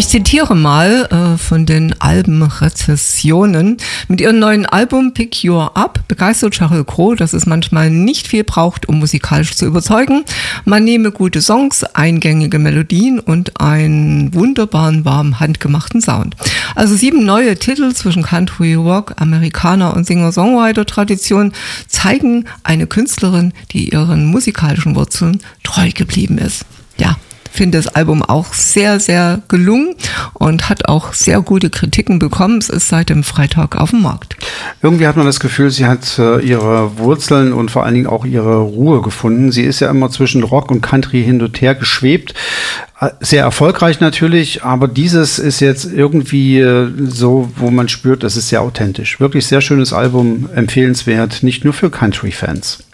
ich zitiere mal von den Albenrezessionen. Mit ihrem neuen Album Pick Your Up begeistert Sheryl Crow, dass es manchmal nicht viel braucht, um musikalisch zu überzeugen. Man nehme gute Songs, eingängige Melodien und einen wunderbaren, warmen, handgemachten Sound. Also 7 neue Titel zwischen Country, Rock, Amerikaner und Singer-Songwriter-Tradition zeigen eine Künstlerin, die ihren musikalischen Wurzeln treu geblieben ist. Ja, finde das Album auch sehr, sehr gelungen und hat auch sehr gute Kritiken bekommen. Es ist seit dem Freitag auf dem Markt. Irgendwie hat man das Gefühl, sie hat ihre Wurzeln und vor allen Dingen auch ihre Ruhe gefunden. Sie ist ja immer zwischen Rock und Country hin und her geschwebt. Sehr erfolgreich natürlich, aber dieses ist jetzt irgendwie so, wo man spürt, das ist sehr authentisch. Wirklich sehr schönes Album, empfehlenswert, nicht nur für Country-Fans.